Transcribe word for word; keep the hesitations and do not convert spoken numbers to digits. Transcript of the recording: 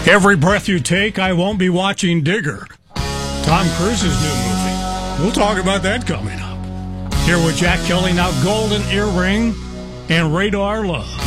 Every breath you take, I won't be watching Digger. Tom Cruise's new movie. We'll talk about that coming up. Here with Jack Kelly, now Golden Earring and Radar Love.